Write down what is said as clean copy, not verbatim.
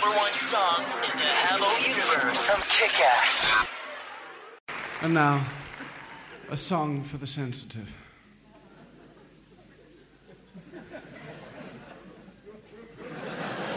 #1 songs in the Habbo universe from Kick-Ass. And now, a song for the sensitive.